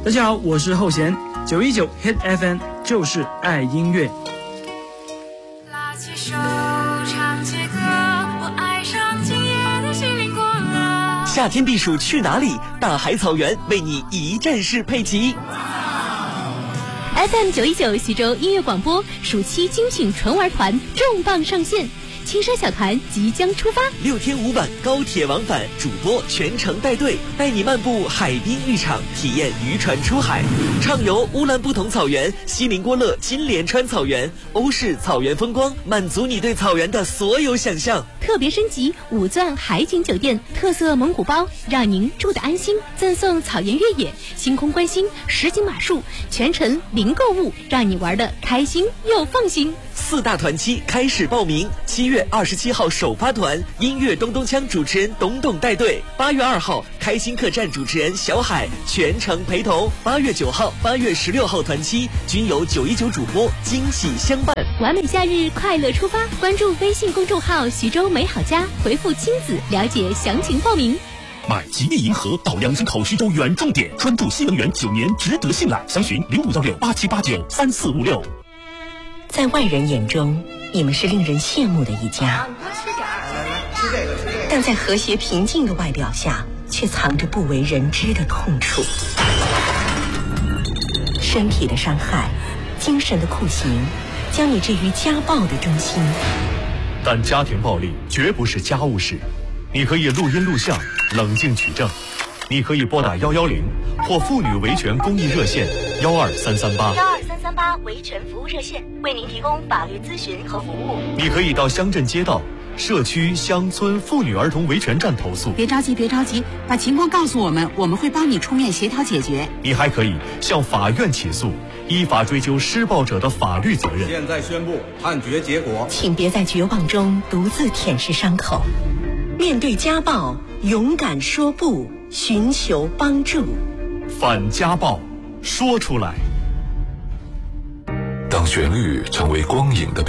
大家好，我是后弦，919 Hit FM 就是爱音乐。 拉起手唱起歌，我爱上今夜的心灵过了。 夏天避暑去哪里？大海草原为你一站式配齐。 FM 919徐州音乐广播暑期精品纯玩团重磅上线，青山小团即将出发 ，6天5晚高铁往返，主播全程带队，带你漫步海滨浴场，体验渔船出海，畅游乌兰布统草原、锡林郭勒金莲川草原、欧式草原风光，满足你对草原的所有想象。 特别升级5钻海景酒店，特色蒙古包，让您住得安心，赠送草原越野、星空观星、实景马术，全程零购物，让你玩得开心又放心。 4大团期开始报名，7月27号首发团，音乐咚咚锵主持人董董带队；8月2号开心客栈主持人小海全程陪同；8月9号、8月16号团期均由919主播惊喜相伴。 完美夏日快乐出发，关注微信公众号徐州美好家，回复亲子了解详情报名。 买吉利银河到2声口徐州远重点，专注新能源9年，值得信赖。详询051687893456。 在外人眼中，你们是令人羡慕的一家，但在和谐平静的外表下，却藏着不为人知的痛处。身体的伤害，精神的酷刑，将你置于家暴的中心。 但家庭暴力绝不是家务事，你可以录音录像，冷静取证。你可以拨打110或妇女维权公益热线12338 维权服务热线，为您提供法律咨询和服务。 你可以到乡镇街道、社区、乡村妇女儿童维权站投诉。 别着急，把情况告诉我们，我们会帮你出面协调解决。 你还可以向法院起诉，依法追究施暴者的法律责任。 现在宣布判决结果， 请别在绝望中独自舔舐伤口，面对家暴，勇敢说不，寻求帮助。 反家暴，说出来。 当旋律成为光影的